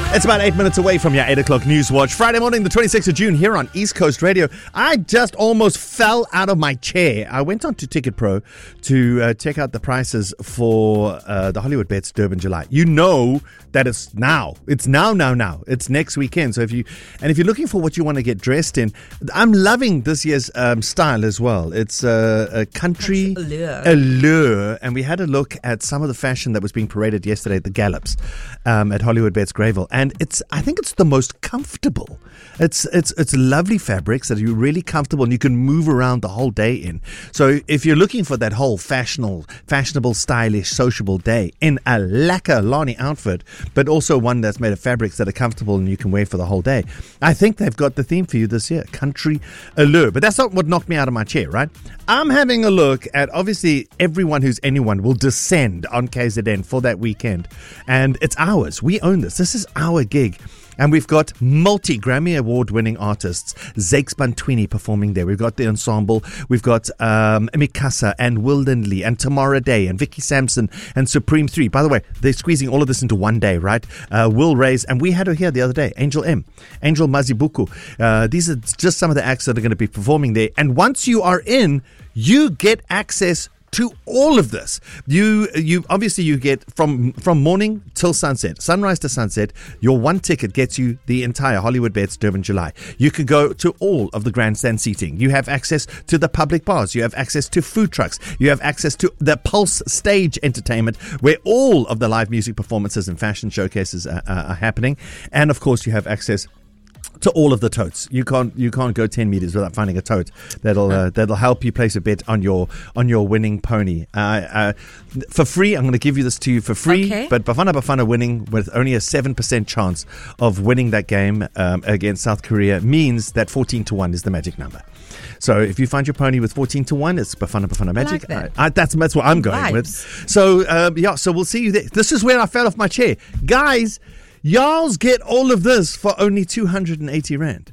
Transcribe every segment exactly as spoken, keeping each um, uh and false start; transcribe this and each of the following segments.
It's about eight minutes away from your eight o'clock News Watch. Friday morning, the twenty-sixth of June, here on East Coast Radio. I just almost fell out of my chair. I went on to Ticket Pro to uh, check out the prices for uh, the Hollywood Bets Durban July. You know that it's now. It's now, now, now. It's next weekend. So if you and if you're looking for what you want to get dressed in, I'm loving this year's um, style as well. It's uh, a country allure. allure, and we had a look at some of the fashion that was being paraded yesterday at the Gallops um, at Hollywood Bets Greyville. And it's, I think it's the most comfortable. It's it's it's lovely fabrics that are really comfortable and you can move around the whole day in. So if you're looking for that whole fashionable, fashionable, stylish, sociable day in a lacquer Lani outfit, but also one that's made of fabrics that are comfortable and you can wear for the whole day, I think they've got the theme for you this year, Country Allure. But that's not what knocked me out of my chair, right? I'm having a look at, obviously, everyone who's anyone will descend on K Z N for that weekend. And it's ours. We own this. This is our gig. And we've got multi-Grammy Award-winning artists, Zakes Bantwini performing there. We've got the ensemble. We've got um, Mikasa and Wilden Lee and Tamara Day and Vicky Sampson and Supreme three. By the way, they're squeezing all of this into one day, right? Uh, Will Rays, and we had her here the other day, Angel M, Angel Mazibuku. Uh, these are just some of the acts that are going to be performing there. And once you are in, you get access to all of this. You you obviously you get from from morning till sunset, sunrise to sunset. Your one ticket gets you the entire Hollywood Bets Durban July. You can go to all of the grandstand seating. You have access to the public bars. You have access to food trucks. You have access to the Pulse stage entertainment, where all of the live music performances and fashion showcases are, are, are happening. And of course, you have access to all of the totes. You can't you can't go ten meters without finding a tote that'll uh, that'll help you place a bet on your on your winning pony. Uh, uh, for free, I'm going to give you this to you for free. Okay. But Bafana Bafana winning with only a seven percent chance of winning that game um, against South Korea means that fourteen to one is the magic number. So if you find your pony with fourteen to one, it's Bafana Bafana magic. I like that. I, I, that's that's what I'm going Vibes. with. So um, yeah, so we'll see you there. This is where I fell off my chair, guys. Y'all's get all of this for only two hundred eighty rand.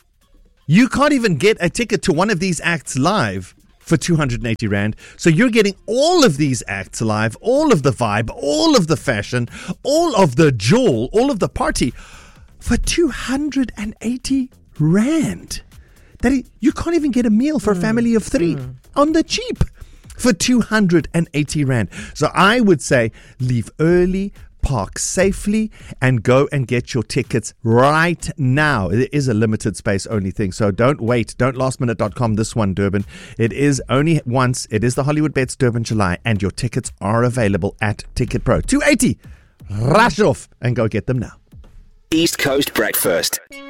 You can't even get a ticket to one of these acts live for two hundred eighty rand. So you're getting all of these acts live, all of the vibe, all of the fashion, all of the jewel, all of the party for two hundred eighty rand. That is, you can't even get a meal for a family of three mm. on the cheap for two hundred eighty rand. So I would say leave early, park safely, and go and get your tickets right now. It is a limited space only thing, so don't wait. Don't last minute dot com this one, Durban. It is only once. It is the Hollywood Bets Durban July, and your tickets are available at Ticket Pro. two eighty. Rush off and go get them now. East Coast Breakfast.